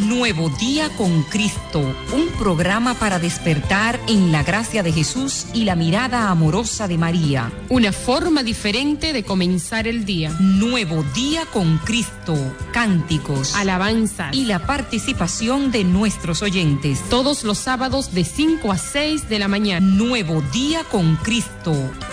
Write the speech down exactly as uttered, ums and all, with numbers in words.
Nuevo Día con Cristo, un programa para despertar en la gracia de Jesús y la mirada amorosa de María. Una forma diferente de comenzar el día. Nuevo Día con Cristo, cánticos, alabanzas y la participación de nuestros oyentes. Todos los sábados de cinco a seis de la mañana. Nuevo Día con Cristo,